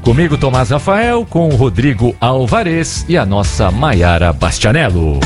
Comigo, Tomás Rafael, com o Rodrigo Alvarez e a nossa Maiara Bastianello.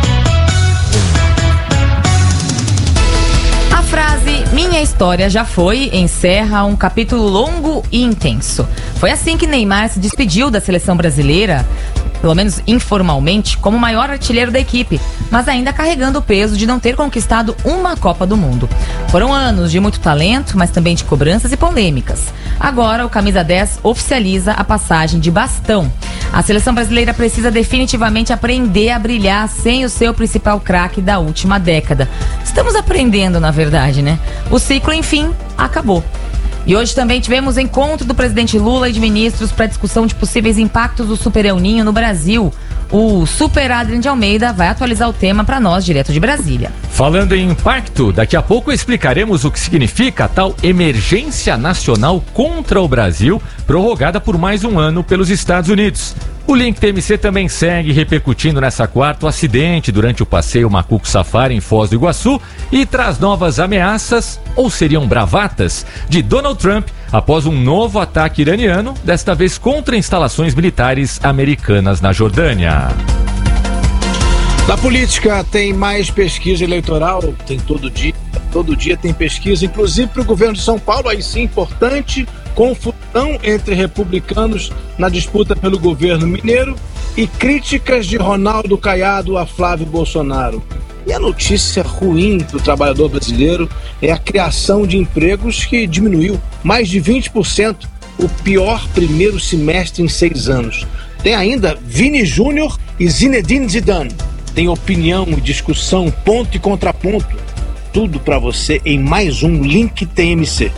A frase "minha história já foi" encerra um capítulo longo e intenso. Foi assim que Neymar se despediu da seleção brasileira, pelo menos informalmente, como o maior artilheiro da equipe, mas ainda carregando o peso de não ter conquistado uma Copa do Mundo. Foram anos de muito talento, mas também de cobranças e polêmicas. Agora, o camisa 10 oficializa a passagem de bastão. A seleção brasileira precisa definitivamente aprender a brilhar sem o seu principal craque da última década. Estamos aprendendo, na verdade, né? O ciclo, enfim, acabou. E hoje também tivemos encontro do presidente Lula e de ministros para discussão de possíveis impactos do Super El Ninho no Brasil. O Super Adrian de Almeida vai atualizar o tema para nós, direto de Brasília. Falando em impacto, daqui a pouco explicaremos o que significa a tal emergência nacional contra o Brasil, prorrogada por mais um ano pelos Estados Unidos. O Link TMC também segue repercutindo nessa quarta o acidente durante o passeio Macuco Safari em Foz do Iguaçu e traz novas ameaças, ou seriam bravatas, de Donald Trump após um novo ataque iraniano, desta vez contra instalações militares americanas na Jordânia. Na política tem mais pesquisa eleitoral, tem todo dia tem pesquisa, inclusive para o governo de São Paulo, aí sim, importante, confusão entre republicanos na disputa pelo governo mineiro e críticas de Ronaldo Caiado a Flávio Bolsonaro. E a notícia ruim do trabalhador brasileiro é a criação de empregos que diminuiu mais de 20%, o pior primeiro semestre em 6 anos. Tem ainda Vini Júnior e Zinedine Zidane. Tem opinião e discussão, ponto e contraponto. Tudo para você em mais um Link TMC.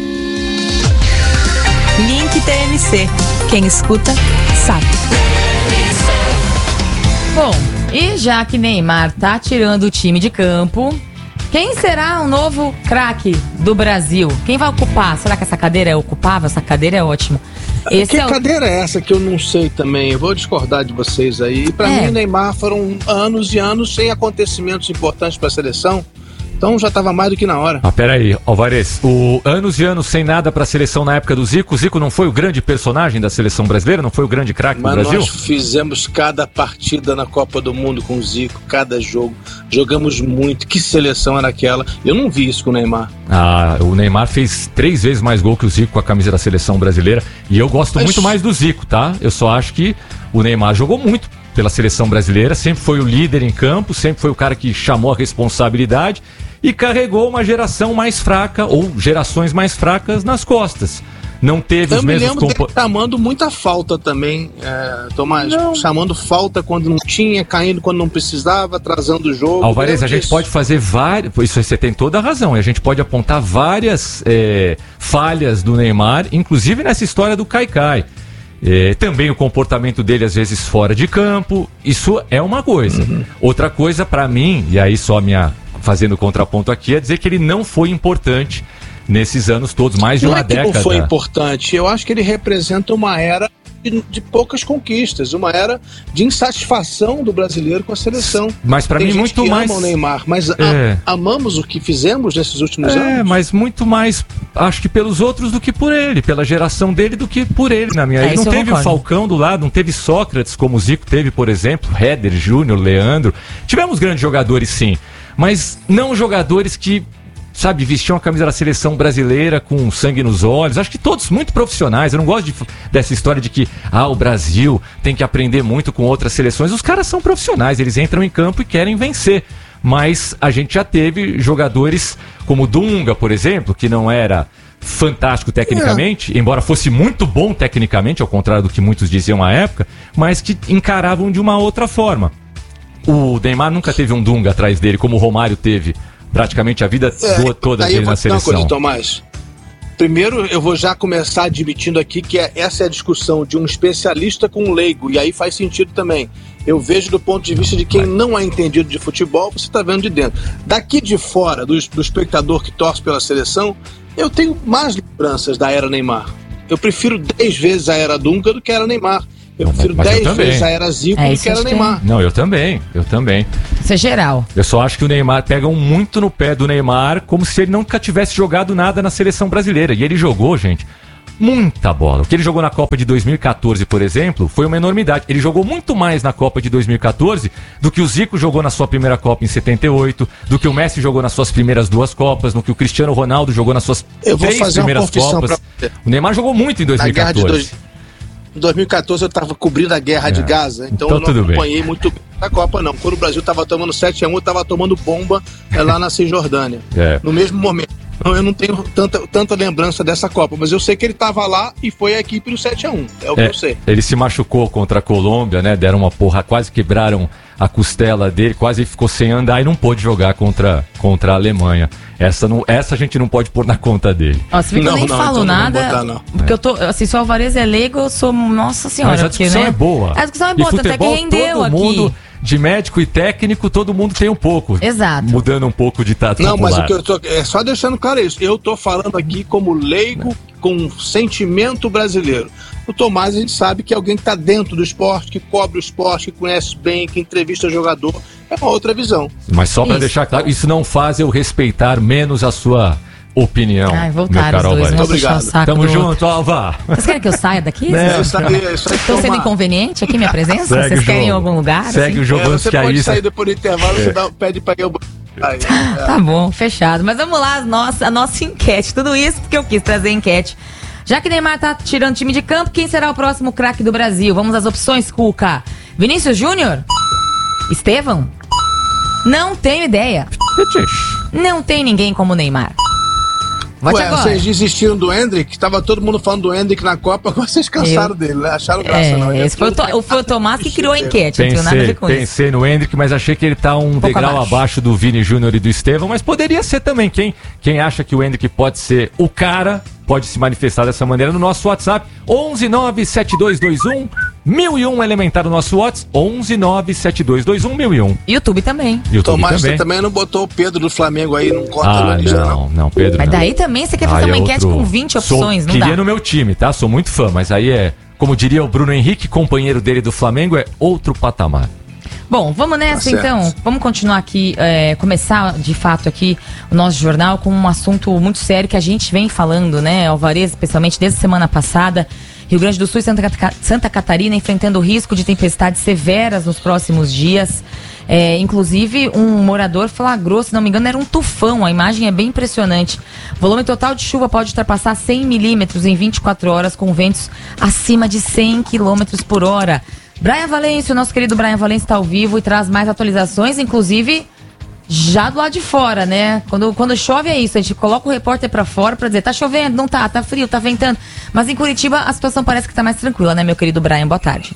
Link TMC. Quem escuta, sabe. Bom, e já que Neymar tá tirando o time de campo, quem será o novo craque do Brasil? Quem vai ocupar? Será que essa cadeira é ocupável? Essa cadeira é ótima. Cadeira é essa que eu não sei também? Eu vou discordar de vocês aí. Para mim, Neymar foram anos e anos sem acontecimentos importantes para a seleção. Então já estava mais do que na hora. Peraí, Alvarez, anos e anos sem nada para a seleção na época do Zico. O Zico não foi o grande personagem da seleção brasileira? Não foi o grande craque do Brasil? Mas nós fizemos cada partida na Copa do Mundo com o Zico, cada jogo. Jogamos muito. Que seleção era aquela? Eu não vi isso com o Neymar. O Neymar fez 3 vezes mais gol que o Zico com a camisa da seleção brasileira. E eu gosto muito mais do Zico, tá? Eu só acho que o Neymar jogou muito pela seleção brasileira. Sempre foi o líder em campo, sempre foi o cara que chamou a responsabilidade e carregou uma geração mais fraca ou gerações mais fracas nas costas. Não teve os mesmos... Eu me lembro dele chamando muita falta também, Tomás. Chamando falta quando não tinha, caindo quando não precisava, atrasando o jogo. Alvarez, a gente pode fazer várias... Isso você tem toda a razão. E a gente pode apontar várias falhas do Neymar, inclusive nessa história do Caicai. Também o comportamento dele às vezes fora de campo. Isso é uma coisa. Outra coisa para mim, e aí só fazendo contraponto aqui, é dizer que ele não foi importante nesses anos todos, mais de uma década. Não foi importante. Eu acho que ele representa uma era de poucas conquistas, uma era de insatisfação do brasileiro com a seleção. Mas para mim muito mais... ama o Neymar, mas amamos o que fizemos nesses últimos anos. Mas muito mais, acho que pelos outros do que por ele, pela geração dele do que por ele, na minha. Ele não teve o Falcão do lado, não teve Sócrates como o Zico teve, por exemplo, Éder, Júnior, Leandro. Tivemos grandes jogadores sim, mas não jogadores que, sabe, vestiam a camisa da seleção brasileira com sangue nos olhos. Acho que todos muito profissionais. Eu não gosto dessa história de que o Brasil tem que aprender muito com outras seleções. Os caras são profissionais, eles entram em campo e querem vencer. Mas a gente já teve jogadores como Dunga, por exemplo, que não era fantástico tecnicamente, embora fosse muito bom tecnicamente, ao contrário do que muitos diziam à época, mas que encaravam de uma outra forma. O Neymar nunca teve um Dunga atrás dele, como o Romário teve praticamente a vida toda dele na seleção. Coisa, Tomás. Primeiro, eu vou já começar admitindo aqui que essa é a discussão de um especialista com um leigo, e aí faz sentido também. Eu vejo do ponto de vista de quem não é entendido de futebol, você está vendo de dentro. Daqui de fora, do espectador que torce pela seleção, eu tenho mais lembranças da era Neymar. Eu prefiro 10 vezes a era Dunga do que a era Neymar. Eu prefiro 10 vezes a era Zico do que era Neymar. Não, eu também. Isso é geral. Eu só acho que o Neymar pega muito no pé do Neymar, como se ele nunca tivesse jogado nada na seleção brasileira. E ele jogou, gente, muita bola. O que ele jogou na Copa de 2014, por exemplo, foi uma enormidade. Ele jogou muito mais na Copa de 2014 do que o Zico jogou na sua primeira Copa em 78, do que o Messi jogou nas suas primeiras 2 Copas, do que o Cristiano Ronaldo jogou nas suas 3 primeiras Copas. O Neymar jogou muito em 2014. Em 2014 eu estava cobrindo a guerra de Gaza, então eu não acompanhei muito bem a Copa, não. Quando o Brasil estava tomando 7-1, eu estava tomando bomba lá na Cisjordânia, no mesmo momento. Então eu não tenho tanta lembrança dessa Copa, mas eu sei que ele estava lá e foi a equipe do 7-1, é o que eu sei. Ele se machucou contra a Colômbia, né? Deram uma porra, quase quebraram a costela dele, quase ficou sem andar e não pôde jogar contra a Alemanha. Essa a gente não pode pôr na conta dele. Ó, você vê que eu nem falo nada, porque eu tô, assim, se o Alvarez é leigo, eu sou, nossa senhora. Mas a discussão é boa. A discussão é boa, tanto é que rendeu aqui. Mundo, de médico e técnico, todo mundo tem um pouco. Exato. Mudando um pouco de tato popular. Não, mas o que eu tô, só deixando claro isso, eu tô falando aqui como leigo, com sentimento brasileiro. O Tomás, a gente sabe que é alguém que está dentro do esporte, que cobre o esporte, que conhece bem, que entrevista jogador. É uma outra visão. Mas só para deixar claro, isso não faz eu respeitar menos a sua opinião. Ai, voltaram os dois. Muito obrigado. Tamo junto, Alva. Vocês querem que eu saia daqui? Estou sendo inconveniente aqui, minha presença? Vocês querem ir em algum lugar? Segue o jogo antes que a Isa... Você pode sair depois do intervalo, você pede para eu... Tá bom, fechado. Mas vamos lá, a nossa enquete. Tudo isso porque eu quis trazer a enquete. Já que Neymar tá tirando time de campo, quem será o próximo craque do Brasil? Vamos às opções, Cuca. Vinícius Júnior? Estevão? Não tenho ideia. Não tem ninguém como Neymar. Vote agora. Vocês desistiram do Endrick? Tava todo mundo falando do Endrick na Copa, agora vocês cansaram dele, né? Acharam graça, não? Esse foi o Tomás que criou a enquete, não tem nada a ver com isso. Pensei no Endrick, mas achei que ele tá um degrau abaixo do Vini Júnior e do Estevão, mas poderia ser também. Quem acha que o Endrick pode ser o cara, pode se manifestar dessa maneira no nosso WhatsApp, 1197221-1001, elementar o nosso WhatsApp, 1197221-1001. YouTube também. Tomás, você também não botou o Pedro do Flamengo aí, não corta não, Pedro. Mas daí também você quer fazer uma enquete com 20 opções, não dá. Queria no meu time, tá? Sou muito fã, mas aí como diria o Bruno Henrique, companheiro dele do Flamengo, é outro patamar. Bom, vamos nessa então. Vamos continuar aqui, começar de fato aqui o nosso jornal com um assunto muito sério que a gente vem falando, né, Alvarez, especialmente desde a semana passada. Rio Grande do Sul e Santa Catarina enfrentando o risco de tempestades severas nos próximos dias. Inclusive, um morador flagrou, se não me engano, era um tufão. A imagem é bem impressionante. O volume total de chuva pode ultrapassar 100 milímetros em 24 horas, com ventos acima de 100 quilômetros por hora. Brian Valêncio, nosso querido Brian Valêncio, está ao vivo e traz mais atualizações, inclusive já do lado de fora, né? Quando chove é isso, a gente coloca o repórter pra fora pra dizer, tá chovendo, não tá frio, tá ventando. Mas em Curitiba a situação parece que tá mais tranquila, né, meu querido Brian? Boa tarde.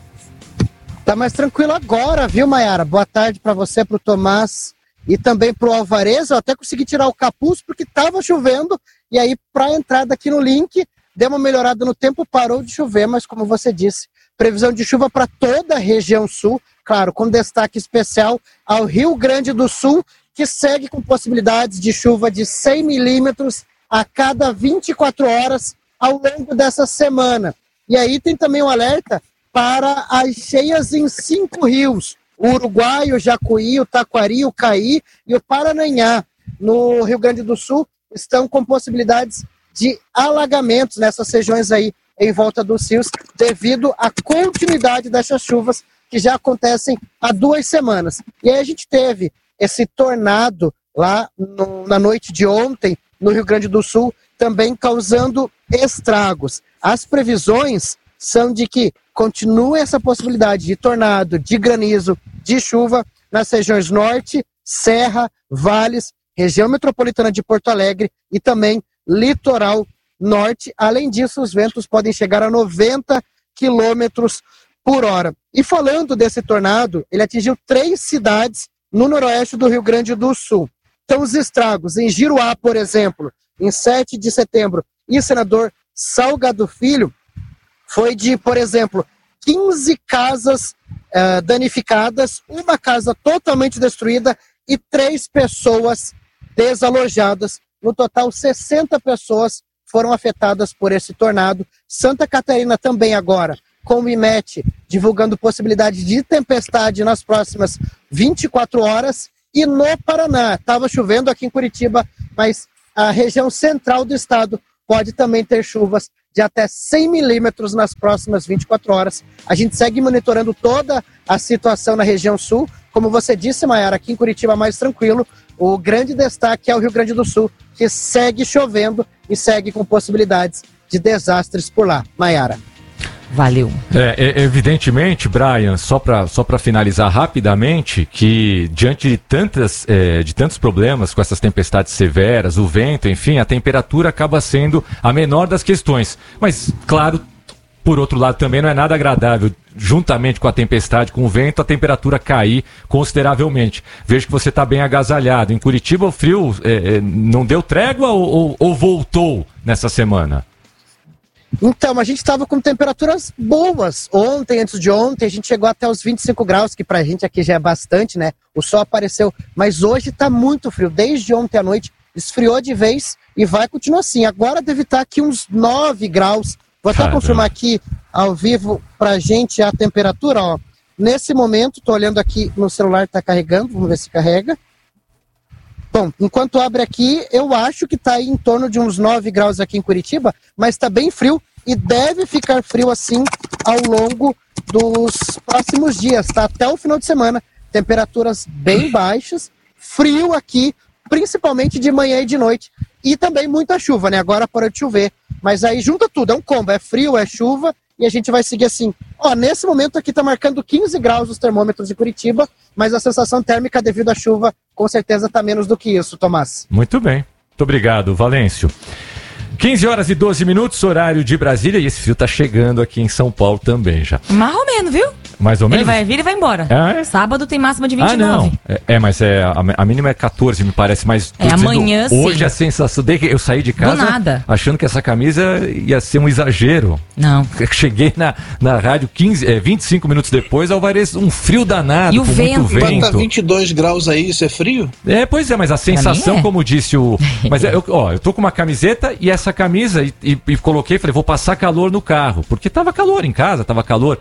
Tá mais tranquilo agora, viu, Mayara? Boa tarde pra você, pro Tomás e também pro Alvarez. Eu até consegui tirar o capuz porque tava chovendo e aí pra entrada aqui no link, deu uma melhorada no tempo, parou de chover, mas como você disse, previsão de chuva para toda a região sul, claro, com destaque especial ao Rio Grande do Sul, que segue com possibilidades de chuva de 100 milímetros a cada 24 horas ao longo dessa semana. E aí tem também um alerta para as cheias em 5 rios, o Uruguai, o Jacuí, o Taquari, o Caí e o Parananhá, no Rio Grande do Sul, estão com possibilidades de alagamentos nessas regiões aí em volta dos rios, devido à continuidade dessas chuvas que já acontecem há 2 semanas. E aí a gente teve esse tornado lá na noite de ontem, no Rio Grande do Sul, também causando estragos. As previsões são de que continue essa possibilidade de tornado, de granizo, de chuva nas regiões norte, serra, vales, região metropolitana de Porto Alegre e também litoral norte. Além disso, os ventos podem chegar a 90 quilômetros por hora. E falando desse tornado, ele atingiu 3 cidades no noroeste do Rio Grande do Sul. Então, os estragos em Giruá, por exemplo, em 7 de setembro, e Senador Salgado Filho, foi de, por exemplo, 15 casas danificadas, uma casa totalmente destruída e 3 pessoas desalojadas. No total, 60 pessoas foram afetadas por esse tornado. Santa Catarina também agora, com o IMET, divulgando possibilidade de tempestade nas próximas 24 horas. E no Paraná, estava chovendo aqui em Curitiba, mas a região central do estado pode também ter chuvas de até 100 milímetros nas próximas 24 horas. A gente segue monitorando toda a situação na região sul. Como você disse, Maiara, aqui em Curitiba mais tranquilo. O grande destaque é o Rio Grande do Sul, que segue chovendo e segue com possibilidades de desastres por lá. Maiara. Valeu. Evidentemente, Brian, só para finalizar rapidamente, que diante de tantos problemas com essas tempestades severas, o vento, enfim, a temperatura acaba sendo a menor das questões. Mas, claro, por outro lado, também não é nada agradável, juntamente com a tempestade, com o vento, a temperatura cair consideravelmente. Vejo que você está bem agasalhado. Em Curitiba, o frio não deu trégua ou voltou nessa semana? Então, a gente estava com temperaturas boas. Ontem, antes de ontem, a gente chegou até os 25 graus, que pra gente aqui já é bastante, né? O sol apareceu, mas hoje tá muito frio. Desde ontem à noite, esfriou de vez e vai continuar assim. Agora deve estar aqui uns 9 graus. Vou até confirmar aqui ao vivo pra gente a temperatura, ó. Nesse momento, tô olhando aqui no celular, tá carregando, vamos ver se carrega. Bom, enquanto abre aqui, eu acho que está em torno de uns 9 graus aqui em Curitiba, mas está bem frio e deve ficar frio assim ao longo dos próximos dias, tá? Até o final de semana, temperaturas bem baixas, frio aqui, principalmente de manhã e de noite, e também muita chuva, né? Agora parou de chover, mas aí junta tudo, é um combo, é frio, é chuva, e a gente vai seguir assim. Ó, nesse momento aqui tá marcando 15 graus os termômetros de Curitiba, mas a sensação térmica devido à chuva com certeza tá menos do que isso, Tomás. Muito bem. Muito obrigado, Valêncio. 15 horas e 12 minutos, horário de Brasília, e esse frio tá chegando aqui em São Paulo também já. Mais ou menos, viu? Mais ou menos? Ele vai vir e vai embora. Sábado tem máxima de 29. Não. Mas a mínima é 14, me parece. Mas amanhã sim. Hoje a sensação de que eu saí de casa achando que essa camisa ia ser um exagero. Não. Cheguei na rádio 25 minutos depois, Alvarez, um frio danado. E o vento. Muito vento. Mas tá 22 graus aí, isso é frio? Pois é, mas a sensação, como disse o... Mas eu tô com uma camiseta e essa camisa, e coloquei, falei, vou passar calor no carro. Porque tava calor em casa, tava calor...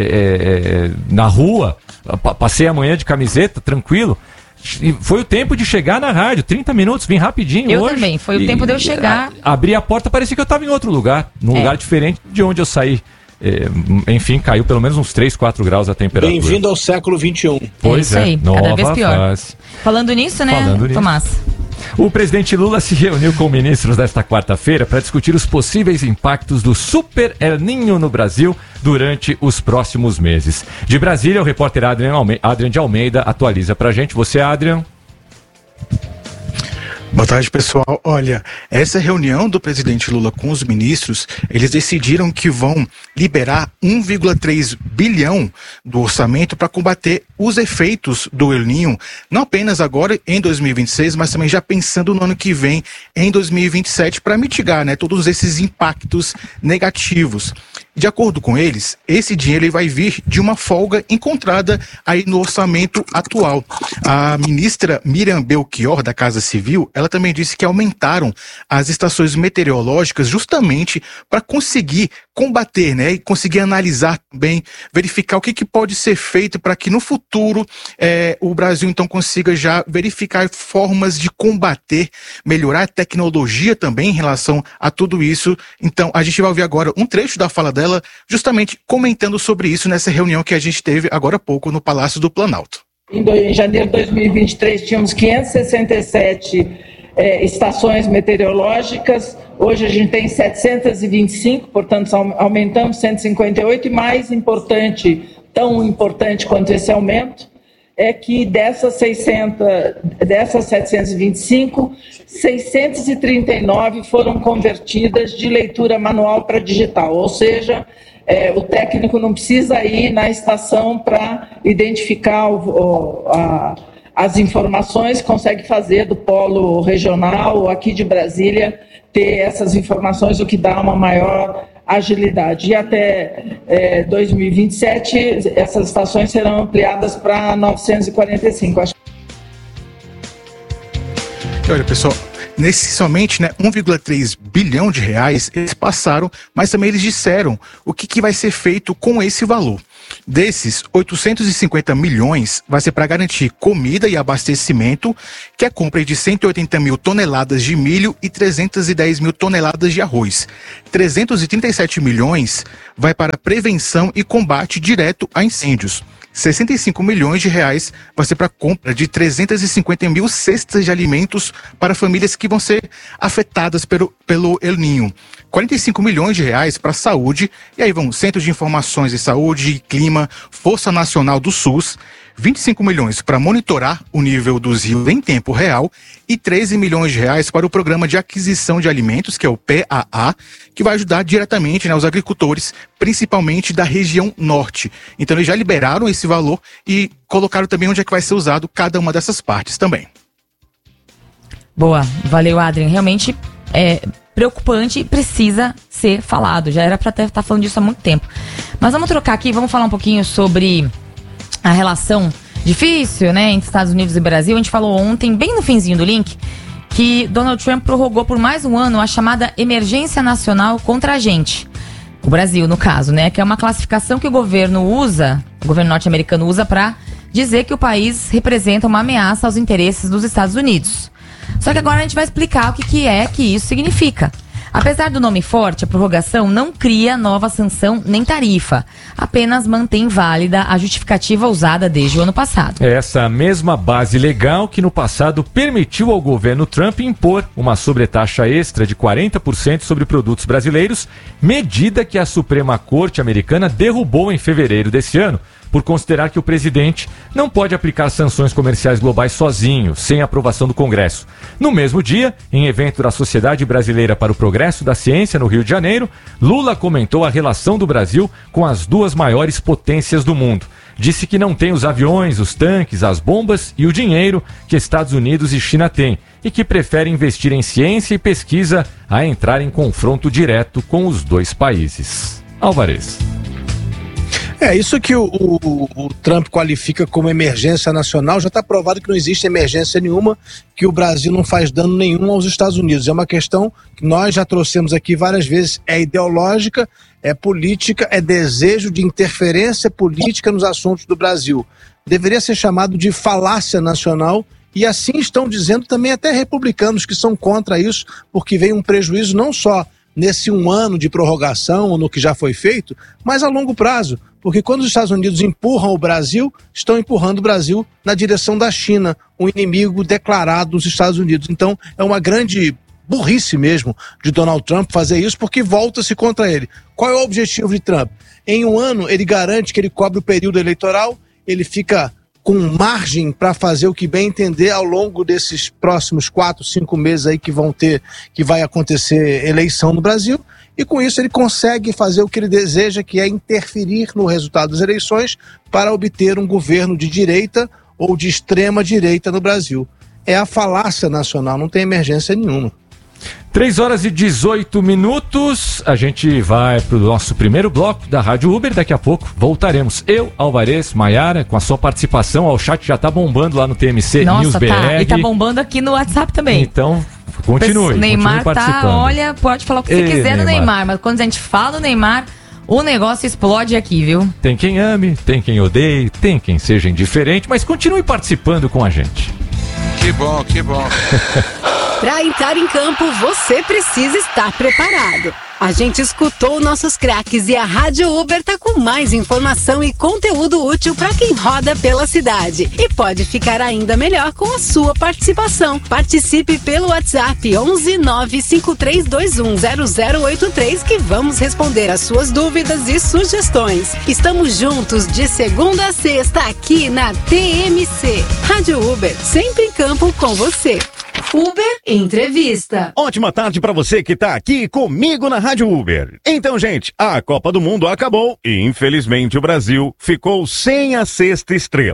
na rua, passei a manhã de camiseta, tranquilo, e foi o tempo de chegar na rádio, 30 minutos, vim rapidinho eu hoje. Eu também, foi o tempo de eu chegar. Abri a porta, parecia que eu estava em outro lugar, num lugar diferente de onde eu saí. Enfim, caiu pelo menos uns 3, 4 graus a temperatura. Bem-vindo ao século XXI. Pois isso aí, cada vez pior. Fase. Falando nisso, né, Tomás? O presidente Lula se reuniu com ministros nesta quarta-feira para discutir os possíveis impactos do Super El Niño no Brasil durante os próximos meses. De Brasília, o repórter Adrian de Almeida atualiza para a gente. Você, Adrian? Boa tarde, pessoal. Olha, essa reunião do presidente Lula com os ministros, eles decidiram que vão liberar 1,3 bilhão do orçamento para combater os efeitos do El Niño, não apenas agora em 2026, mas também já pensando no ano que vem, em 2027, para mitigar, né, todos esses impactos negativos. De acordo com eles, esse dinheiro vai vir de uma folga encontrada aí no orçamento atual. A ministra Miriam Belchior, da Casa Civil, ela também disse que aumentaram as estações meteorológicas justamente para conseguir combater, né, e conseguir analisar também, verificar o que pode ser feito para que no futuro o Brasil então consiga já verificar formas de combater, melhorar a tecnologia também em relação a tudo isso. Então a gente vai ouvir agora um trecho da fala dela, justamente comentando sobre isso nessa reunião que a gente teve agora há pouco no Palácio do Planalto. Em janeiro de 2023 tínhamos 567 estações meteorológicas, hoje a gente tem 725, portanto aumentamos 158, e mais importante, tão importante quanto esse aumento, é que dessas 725, 639 foram convertidas de leitura manual para digital, ou seja, o técnico não precisa ir na estação para identificar as informações, consegue fazer do polo regional, aqui de Brasília, ter essas informações, o que dá uma maior agilidade. E até 2027, essas estações serão ampliadas para 945. Olha, pessoal, Somente, né, 1,3 bilhão de reais eles passaram, mas também eles disseram o que vai ser feito com esse valor. Desses, 850 milhões vai ser para garantir comida e abastecimento, que é a compra de 180 mil toneladas de milho e 310 mil toneladas de arroz. 337 milhões vai para prevenção e combate direto a incêndios. 65 milhões de reais vai ser para a compra de 350 mil cestas de alimentos para famílias que vão ser afetadas pelo El Niño. 45 milhões de reais para a saúde, e aí vão Centro de Informações de Saúde e Clima, Força Nacional do SUS, 25 milhões para monitorar o nível dos rios em tempo real e 13 milhões de reais para o Programa de Aquisição de Alimentos, que é o PAA, que vai ajudar diretamente, né, os agricultores, principalmente da região norte. Então eles já liberaram esse valor e colocaram também onde é que vai ser usado cada uma dessas partes também. Boa, valeu, Adrien. Realmente é preocupante e precisa ser falado. Já era para estar falando disso há muito tempo. Mas vamos trocar aqui, vamos falar um pouquinho sobre a relação difícil, né, entre Estados Unidos e Brasil. A gente falou ontem, bem no finzinho do link, que Donald Trump prorrogou por mais um ano a chamada emergência nacional contra a gente. O Brasil, no caso, né, que é uma classificação que o governo norte-americano usa para dizer que o país representa uma ameaça aos interesses dos Estados Unidos. Só que agora a gente vai explicar o que é que isso significa. Apesar do nome forte, a prorrogação não cria nova sanção nem tarifa. Apenas mantém válida a justificativa usada desde o ano passado. É essa mesma base legal que no passado permitiu ao governo Trump impor uma sobretaxa extra de 40% sobre produtos brasileiros, medida que a Suprema Corte americana derrubou em fevereiro desse ano, por considerar que o presidente não pode aplicar sanções comerciais globais sozinho, sem aprovação do Congresso. No mesmo dia, em evento da Sociedade Brasileira para o Progresso da Ciência, no Rio de Janeiro, Lula comentou a relação do Brasil com as duas maiores potências do mundo. Disse que não tem os aviões, os tanques, as bombas e o dinheiro que Estados Unidos e China têm, e que prefere investir em ciência e pesquisa a entrar em confronto direto com os dois países. Álvares. Isso que o Trump qualifica como emergência nacional, já está provado que não existe emergência nenhuma, que o Brasil não faz dano nenhum aos Estados Unidos. É uma questão que nós já trouxemos aqui várias vezes, é ideológica, é política, é desejo de interferência política nos assuntos do Brasil. Deveria ser chamado de falácia nacional, e assim estão dizendo também até republicanos que são contra isso, porque vem um prejuízo não só nesse um ano de prorrogação ou no que já foi feito, mas a longo prazo. Porque quando os Estados Unidos empurram o Brasil, estão empurrando o Brasil na direção da China, um inimigo declarado dos Estados Unidos. Então é uma grande burrice mesmo de Donald Trump fazer isso, porque volta-se contra ele. Qual é o objetivo de Trump? Em um ano ele garante que ele cobre o período eleitoral, ele fica com margem para fazer o que bem entender ao longo desses próximos 4, 5 meses aí que vai acontecer eleição no Brasil, e com isso ele consegue fazer o que ele deseja, que é interferir no resultado das eleições para obter um governo de direita ou de extrema direita no Brasil. É a falácia nacional, não tem emergência nenhuma. 3h18, a gente vai para o nosso primeiro bloco da Rádio Uber, daqui a pouco voltaremos. Eu, Álvares, Maiara, com a sua participação, o chat já tá bombando lá no TMC News BR. E tá bombando aqui no WhatsApp também. Então, continue, o Neymar participando. Olha, pode falar o que você quiser do Neymar, mas quando a gente fala do Neymar, o negócio explode aqui, viu? Tem quem ame, tem quem odeie, tem quem seja indiferente, mas continue participando com a gente. Que bom, que bom. Para entrar em campo, você precisa estar preparado. A gente escutou nossos craques e a Rádio Uber tá com mais informação e conteúdo útil para quem roda pela cidade. E pode ficar ainda melhor com a sua participação. Participe pelo WhatsApp 11 95321 0083 que vamos responder as suas dúvidas e sugestões. Estamos juntos de segunda a sexta aqui na TMC. Rádio Uber, sempre em campo com você. Uber Entrevista. Ótima tarde para você que tá aqui comigo na Rádio Uber. Então, gente, a Copa do Mundo acabou e, infelizmente, o Brasil ficou sem a sexta estrela.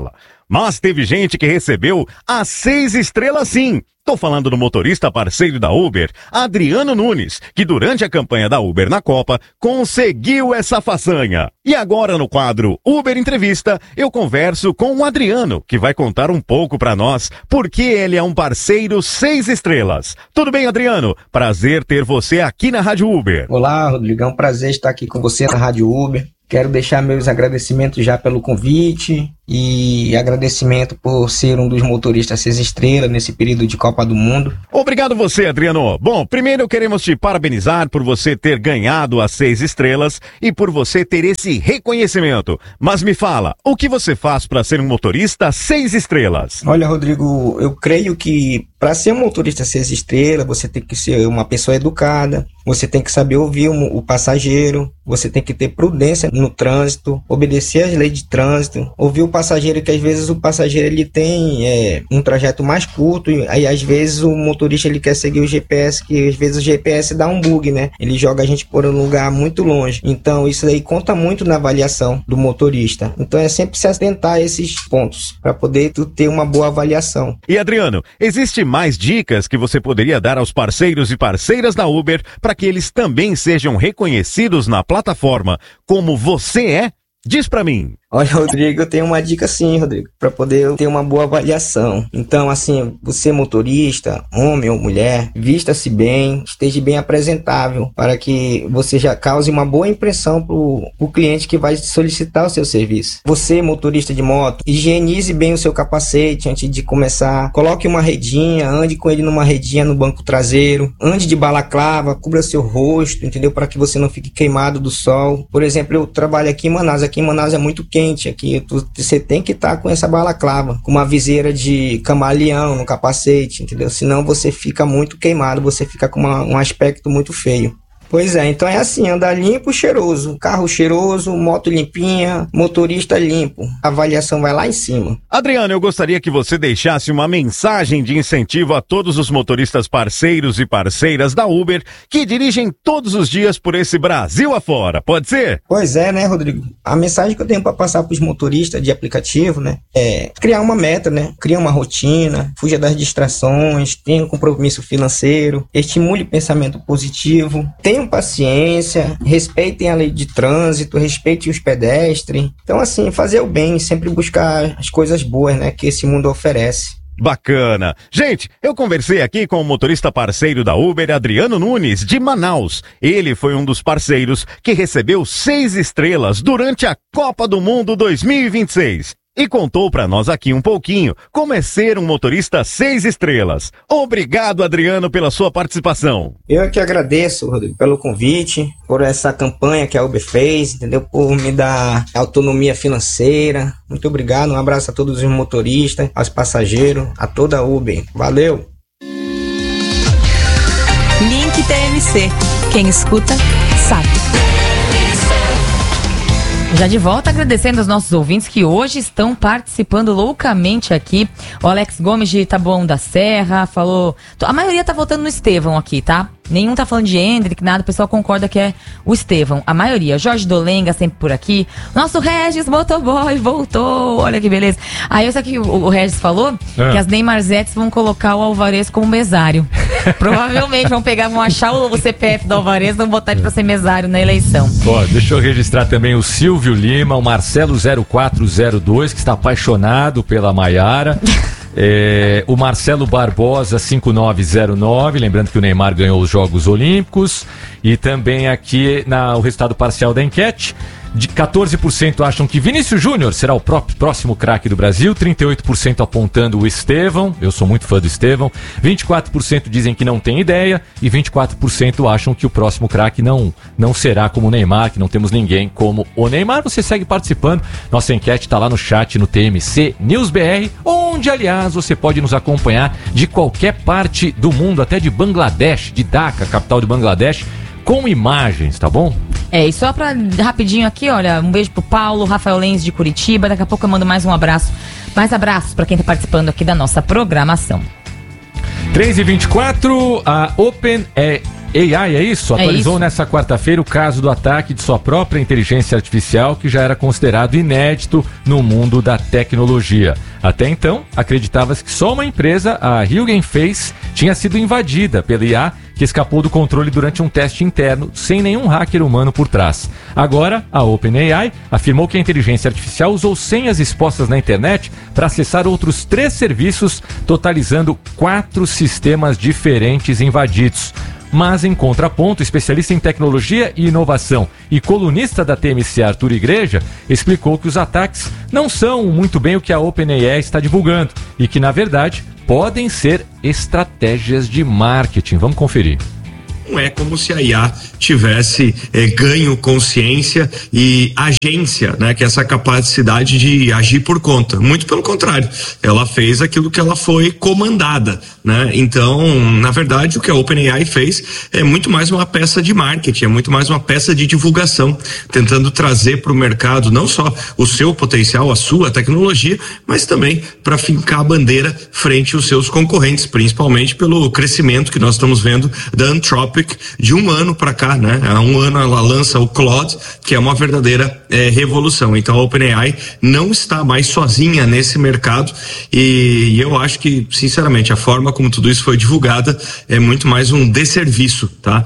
Mas teve gente que recebeu as 6 estrelas sim. Tô falando do motorista parceiro da Uber, Adriano Nunes, que durante a campanha da Uber na Copa, conseguiu essa façanha. E agora no quadro Uber Entrevista, eu converso com o Adriano, que vai contar um pouco pra nós por que ele é um parceiro 6 estrelas. Tudo bem, Adriano? Prazer ter você aqui na Rádio Uber. Olá, Rodrigo, é um prazer estar aqui com você na Rádio Uber. Quero deixar meus agradecimentos já pelo convite e agradecimento por ser um dos motoristas 6 estrelas nesse período de Copa do Mundo. Obrigado você, Adriano. Bom, primeiro queremos te parabenizar por você ter ganhado as 6 estrelas e por você ter esse reconhecimento. Mas me fala, o que você faz para ser um motorista 6 estrelas? Olha, Rodrigo, eu creio que para ser um motorista 6 estrelas, você tem que ser uma pessoa educada, você tem que saber ouvir o passageiro, você tem que ter prudência no trânsito, obedecer às leis de trânsito, ouvir o passageiro, que às vezes o passageiro ele tem um trajeto mais curto, e aí às vezes o motorista ele quer seguir o GPS, que às vezes o GPS dá um bug, né? Ele joga a gente por um lugar muito longe. Então isso aí conta muito na avaliação do motorista. Então é sempre se atentar a esses pontos para poder ter uma boa avaliação. E Adriano, existe mais dicas que você poderia dar aos parceiros e parceiras da Uber para que eles também sejam reconhecidos na plataforma como você é? Diz pra mim. Olha, Rodrigo, eu tenho uma dica sim, Rodrigo, para poder ter uma boa avaliação. Então, assim, você motorista, homem ou mulher, vista-se bem, esteja bem apresentável, para que você já cause uma boa impressão pro cliente que vai solicitar o seu serviço. Você, motorista de moto, higienize bem o seu capacete antes de começar. Coloque uma redinha, ande com ele numa redinha no banco traseiro. Ande de balaclava, cubra seu rosto, entendeu? Para que você não fique queimado do sol. Por exemplo, eu trabalho aqui em Manaus. Aqui em Manaus é muito quente aqui, você tem que estar com essa balaclava, com uma viseira de camaleão no capacete, entendeu? Senão você fica muito queimado, você fica com um aspecto muito feio. Pois é, então é assim, andar limpo, cheiroso, carro cheiroso, moto limpinha, motorista limpo, a avaliação vai lá em cima. Adriano, eu gostaria que você deixasse uma mensagem de incentivo a todos os motoristas parceiros e parceiras da Uber que dirigem todos os dias por esse Brasil afora, pode ser? Pois é, né, Rodrigo? A mensagem que eu tenho para passar para os motoristas de aplicativo, né, é criar uma meta, né, criar uma rotina, fuja das distrações, tenha um compromisso financeiro, estimule o pensamento positivo, tenham paciência, respeitem a lei de trânsito, respeitem os pedestres. Então, assim, fazer o bem, sempre buscar as coisas boas, né, que esse mundo oferece. Bacana. Gente, eu conversei aqui com o motorista parceiro da Uber, Adriano Nunes, de Manaus. Ele foi um dos parceiros que recebeu 6 estrelas durante a Copa do Mundo 2026. E contou pra nós aqui um pouquinho como é ser um motorista 6 estrelas. Obrigado, Adriano, pela sua participação. Eu que agradeço, Rodrigo, pelo convite, por essa campanha que a Uber fez, entendeu? Por me dar autonomia financeira. Muito obrigado, um abraço a todos os motoristas, aos passageiros, a toda a Uber. Valeu! Link TMC. Quem escuta, sabe. Já de volta, agradecendo aos nossos ouvintes que hoje estão participando loucamente aqui. O Alex Gomes de Taboão da Serra falou... A maioria tá votando no Estevão aqui, tá? Nenhum tá falando de Hendrick, nada, o pessoal concorda que é o Estevão. A maioria. Jorge Dolenga sempre por aqui. Nosso Regis Motoboy voltou. Olha que beleza. Aí eu sei que o Regis falou que as Neymarzettes vão colocar o Alvarez como mesário. Provavelmente vão achar o CPF do Alvarez e vão botar ele pra ser mesário na eleição. Ó, deixa eu registrar também o Silvio Lima, o Marcelo 0402, que está apaixonado pela Maiara. O Marcelo Barbosa 5909, lembrando que o Neymar ganhou os Jogos Olímpicos. E também aqui o resultado parcial da enquete, de 14% acham que Vinícius Júnior será o próximo craque do Brasil, 38% apontando o Estevão, eu sou muito fã do Estevão, 24% dizem que não tem ideia e 24% acham que o próximo craque não será como o Neymar, que não temos ninguém como o Neymar. Você segue participando, nossa enquete está lá no chat no TMC News BR, onde aliás você pode nos acompanhar de qualquer parte do mundo, até de Bangladesh, de Dhaka, capital de Bangladesh, com imagens, tá bom? E só pra rapidinho aqui, olha, um beijo pro Paulo, Rafael Lenz de Curitiba, daqui a pouco eu mando mais abraços pra quem tá participando aqui da nossa programação. 3h24, a OpenAI, é isso? Atualizou nessa quarta-feira o caso do ataque de sua própria inteligência artificial, que já era considerado inédito no mundo da tecnologia. Até então, acreditava-se que só uma empresa, a Hugging Face, tinha sido invadida pela IA, que escapou do controle durante um teste interno, sem nenhum hacker humano por trás. Agora, a OpenAI afirmou que a inteligência artificial usou senhas expostas na internet para acessar outros 3 serviços, totalizando 4 sistemas diferentes invadidos. Mas, em contraponto, especialista em tecnologia e inovação e colunista da TMC, Arthur Igreja, explicou que os ataques não são muito bem o que a OpenAI está divulgando e que, na verdade, podem ser estratégias de marketing. Vamos conferir. Não é como se a IA tivesse ganho consciência e agência, né, que é essa capacidade de agir por conta. Muito pelo contrário, ela fez aquilo que ela foi comandada, né? Então, na verdade, o que a OpenAI fez é muito mais uma peça de marketing, é muito mais uma peça de divulgação, tentando trazer para o mercado não só o seu potencial, a sua tecnologia, mas também para fincar a bandeira frente aos seus concorrentes, principalmente pelo crescimento que nós estamos vendo da Anthropic de um ano para cá, né? Há um ano ela lança o Claude, que é uma verdadeira revolução. Então a OpenAI não está mais sozinha nesse mercado e eu acho que, sinceramente, a forma como tudo isso foi divulgada é muito mais um desserviço, tá?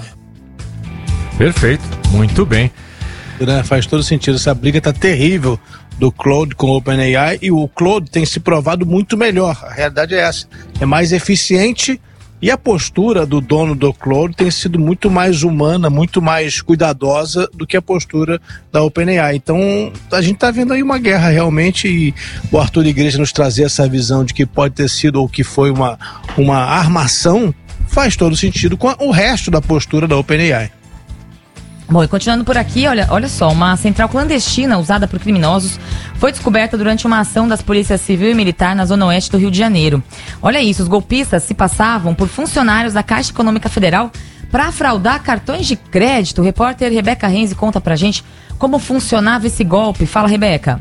Perfeito, muito bem. Faz todo sentido, essa briga tá terrível do Claude com o OpenAI e o Claude tem se provado muito melhor, a realidade é essa, é mais eficiente. E a postura do dono do Claude tem sido muito mais humana, muito mais cuidadosa do que a postura da OpenAI. Então, a gente está vendo aí uma guerra realmente e o Arthur Igreja nos trazer essa visão de que pode ter sido ou que foi uma armação, faz todo sentido com o resto da postura da OpenAI. Bom, e continuando por aqui, olha só, uma central clandestina usada por criminosos foi descoberta durante uma ação das polícias civil e militar na zona oeste do Rio de Janeiro. Olha isso, os golpistas se passavam por funcionários da Caixa Econômica Federal para fraudar cartões de crédito. O repórter Rebeca Renzi conta pra gente como funcionava esse golpe. Fala, Rebeca.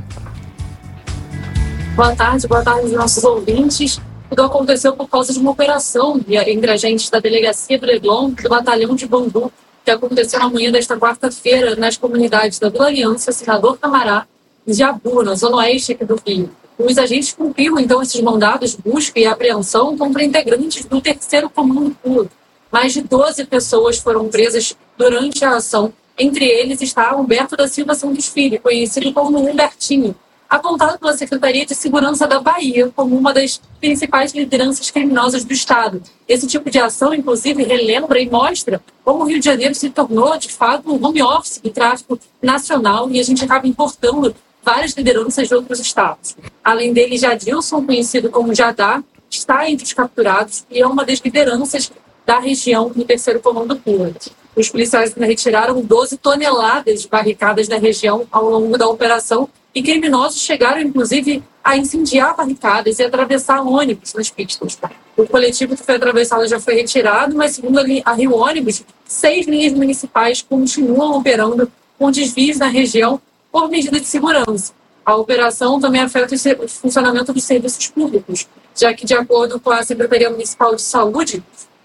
Boa tarde aos nossos ouvintes. Tudo aconteceu por causa de uma operação entre agentes da Delegacia do Leblon e do Batalhão de Bangu, que aconteceu na manhã desta quarta-feira nas comunidades da Vila Aliança, Senador Camará e Jabu, na zona oeste aqui do Rio. Os agentes cumpriram, então, esses mandados de busca e apreensão contra integrantes do 3º Comando Puro. Mais de 12 pessoas foram presas durante a ação. Entre eles está Humberto da Silva Santos Filho, conhecido como Humbertinho, apontado pela Secretaria de Segurança da Bahia como uma das principais lideranças criminosas do Estado. Esse tipo de ação, inclusive, relembra e mostra como o Rio de Janeiro se tornou, de fato, um home office do tráfico nacional e a gente acaba importando várias lideranças de outros estados. Além dele, Jadilson, conhecido como Jadá, está entre os capturados e é uma das lideranças da região do 3º Comando Puro. Os policiais retiraram 12 toneladas de barricadas da região ao longo da operação e criminosos chegaram, inclusive, a incendiar barricadas e atravessar ônibus nas pistas. O coletivo que foi atravessado já foi retirado, mas, segundo a Rio Ônibus, 6 linhas municipais continuam operando com desvios na região por medida de segurança. A operação também afeta o funcionamento dos serviços públicos, já que, de acordo com a Secretaria Municipal de Saúde,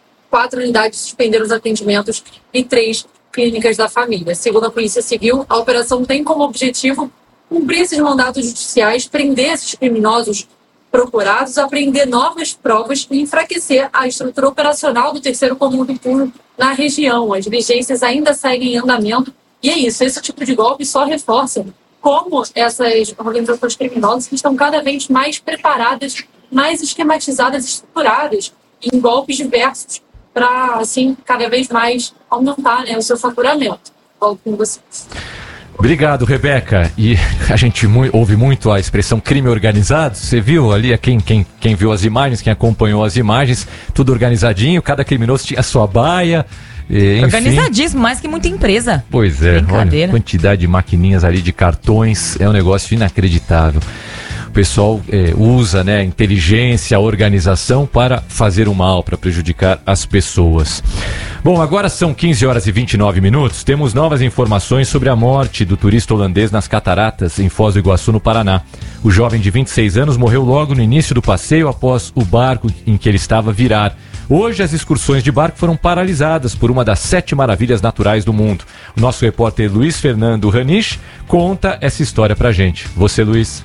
4 unidades suspenderam os atendimentos e 3 clínicas da família. Segundo a Polícia Civil, a operação tem como objetivo cumprir esses mandatos judiciais, prender esses criminosos procurados, apreender novas provas e enfraquecer a estrutura operacional do 3º Comando Puro na região. As diligências ainda seguem em andamento e é isso, esse tipo de golpe só reforça como essas organizações criminosas estão cada vez mais preparadas, mais esquematizadas e estruturadas em golpes diversos para, assim, cada vez mais aumentar, né, o seu faturamento. Volto com vocês. Obrigado, Rebeca. E a gente ouve muito a expressão crime organizado. Você viu ali, quem viu as imagens, quem acompanhou as imagens, tudo organizadinho, cada criminoso tinha a sua baia. Enfim. Organizadíssimo, mais que muita empresa. Pois é, olha, quantidade de maquininhas ali, de cartões, é um negócio inacreditável. pessoal usa, né, a inteligência, a organização para fazer o mal, para prejudicar as pessoas. Bom, agora são 15 horas e 29 minutos. Temos novas informações sobre a morte do turista holandês nas cataratas em Foz do Iguaçu, no Paraná. O jovem de 26 anos morreu logo no início do passeio após o barco em que ele estava virar. Hoje as excursões de barco foram paralisadas por uma das 7 maravilhas naturais do mundo. O nosso repórter Luiz Fernando Ranisch conta essa história pra gente. Você, Luiz.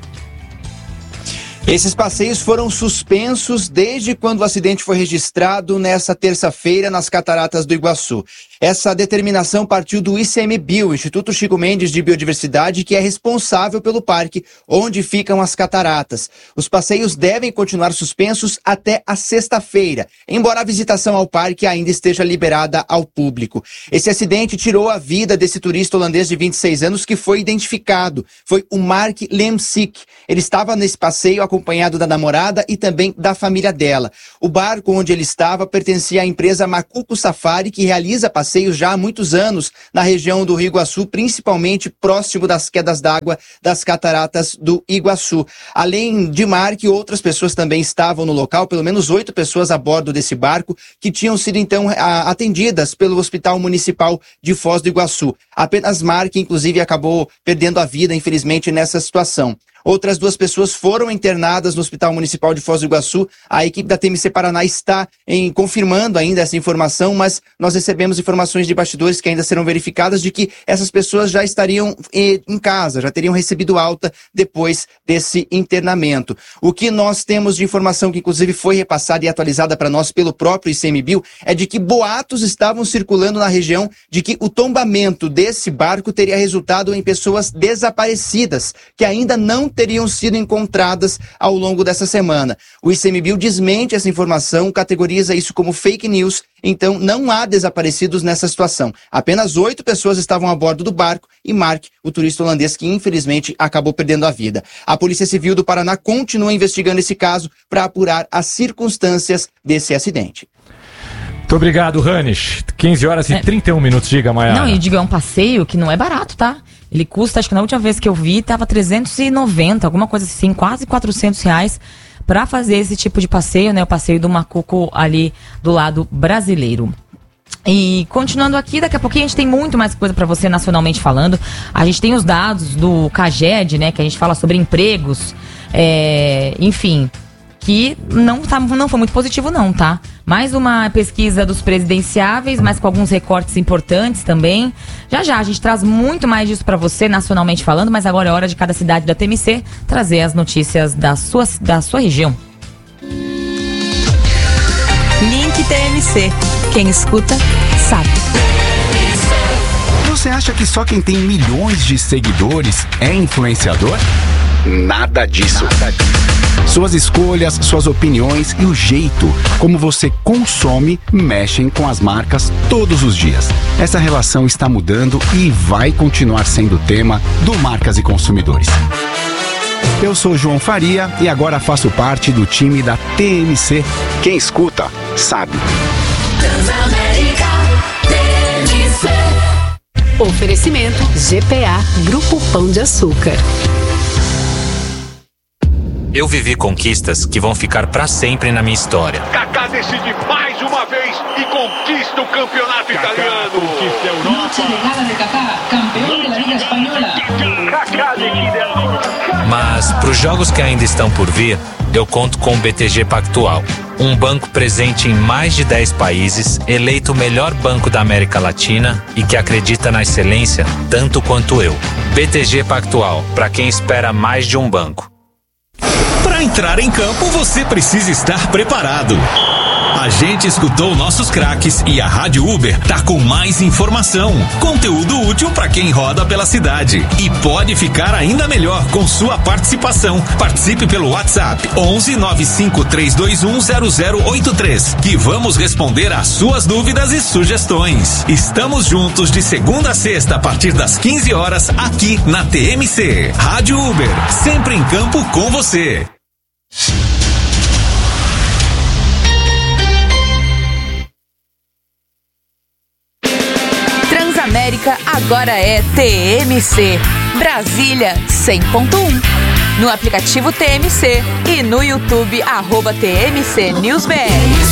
Esses passeios foram suspensos desde quando o acidente foi registrado nessa terça-feira nas Cataratas do Iguaçu. Essa determinação partiu do ICMBio, Instituto Chico Mendes de Biodiversidade, que é responsável pelo parque onde ficam as cataratas. Os passeios devem continuar suspensos até a sexta-feira, embora a visitação ao parque ainda esteja liberada ao público. Esse acidente tirou a vida desse turista holandês de 26 anos que foi identificado. Foi o Mark Lemsik. Ele estava nesse passeio acompanhado da namorada e também da família dela. O barco onde ele estava pertencia à empresa Macuco Safari, que realiza passeios já há muitos anos na região do Rio Iguaçu, principalmente próximo das quedas d'água das Cataratas do Iguaçu. Além de Mark, outras pessoas também estavam no local, pelo menos 8 pessoas a bordo desse barco, que tinham sido então atendidas pelo Hospital Municipal de Foz do Iguaçu. Apenas Mark, inclusive, acabou perdendo a vida, infelizmente, nessa situação. Outras 2 pessoas foram internadas no Hospital Municipal de Foz do Iguaçu. A equipe da TMC Paraná está confirmando ainda essa informação, mas nós recebemos informações de bastidores que ainda serão verificadas de que essas pessoas já estariam em casa, já teriam recebido alta depois desse internamento. O que nós temos de informação, que inclusive foi repassada e atualizada para nós pelo próprio ICMBio, é de que boatos estavam circulando na região de que o tombamento desse barco teria resultado em pessoas desaparecidas, que ainda não teriam sido encontradas ao longo dessa semana. O ICMBio desmente essa informação, categoriza isso como fake news, então não há desaparecidos nessa situação. Apenas 8 pessoas estavam a bordo do barco e Mark, o turista holandês que infelizmente acabou perdendo a vida. A Polícia Civil do Paraná continua investigando esse caso para apurar as circunstâncias desse acidente. Muito obrigado, Ranisch. 15 horas e 31 minutos, diga, Maiara. Não, e diga, é um passeio que não é barato, tá? Ele custa, acho que na última vez que eu vi, tava 390, alguma coisa assim, quase R$400 para fazer esse tipo de passeio, né? O passeio do Macuco ali do lado brasileiro. E continuando aqui, daqui a pouquinho a gente tem muito mais coisa para você nacionalmente falando. A gente tem os dados do CAGED, né? Que a gente fala sobre empregos, enfim, que não foi muito positivo não, tá? Mais uma pesquisa dos presidenciáveis, mas com alguns recortes importantes também. Já a gente traz muito mais disso para você, nacionalmente falando, mas agora é hora de cada cidade da TMC trazer as notícias da sua região. Link TMC. Quem escuta, sabe. Você acha que só quem tem milhões de seguidores é influenciador? Nada disso. Suas escolhas, suas opiniões e o jeito como você consome mexem com as marcas todos os dias. Essa relação está mudando e vai continuar sendo tema do Marcas e Consumidores. Eu sou João Faria e agora faço parte do time da TMC. Quem escuta, sabe. Oferecimento GPA Grupo Pão de Açúcar. Eu vivi conquistas que vão ficar pra sempre na minha história. Kaká decide mais uma vez e conquista o campeonato italiano. Conquista a Europa. Noche de gala de Kaká, campeão da Liga Espanhola. Kaká decide a Europa. Mas pros jogos que ainda estão por vir, eu conto com o BTG Pactual. Um banco presente em mais de 10 países, eleito o melhor banco da América Latina e que acredita na excelência tanto quanto eu. BTG Pactual, para quem espera mais de um banco. Para entrar em campo, você precisa estar preparado. A gente escutou nossos craques e a Rádio Uber tá com mais informação, conteúdo útil para quem roda pela cidade. E pode ficar ainda melhor com sua participação. Participe pelo WhatsApp 11 95 321 0083, que vamos responder às suas dúvidas e sugestões. Estamos juntos de segunda a sexta a partir das 15 horas aqui na TMC. Rádio Uber, sempre em campo com você. Transamérica agora é TMC. Brasília 100.1. no aplicativo TMC e no YouTube @TMC News BR.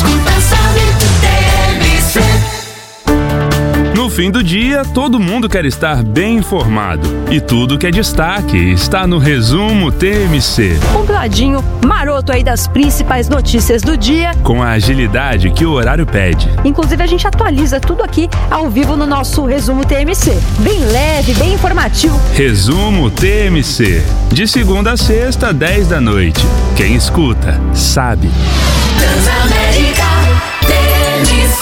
No fim do dia, todo mundo quer estar bem informado. E tudo que é destaque está no Resumo TMC. Compiladinho maroto aí das principais notícias do dia. Com a agilidade que o horário pede. Inclusive, a gente atualiza tudo aqui ao vivo no nosso Resumo TMC. Bem leve, bem informativo. Resumo TMC. De segunda a sexta, 10 da noite. Quem escuta, sabe. Transamérica TMC.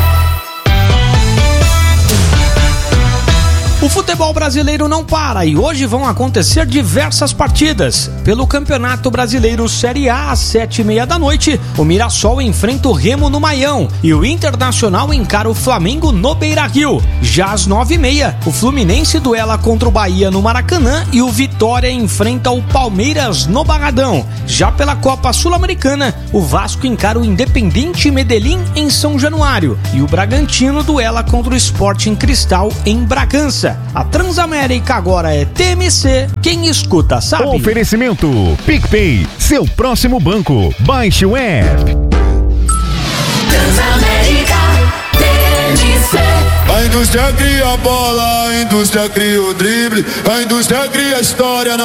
O futebol brasileiro não para e hoje vão acontecer diversas partidas. Pelo Campeonato Brasileiro Série A, às 7h30 da noite, o Mirassol enfrenta o Remo no Maião e o Internacional encara o Flamengo no Beira-Rio. Já às 9h30, o Fluminense duela contra o Bahia no Maracanã e o Vitória enfrenta o Palmeiras no Barradão. Já pela Copa Sul-Americana, o Vasco encara o Independiente Medellín em São Januário e o Bragantino duela contra o Sporting Cristal em Bragança. A Transamérica agora é TMC, quem escuta sabe. Oferecimento PicPay, seu próximo banco. Baixe o app. Transamérica TMC. A indústria cria a bola, a indústria cria o drible, a indústria cria a história.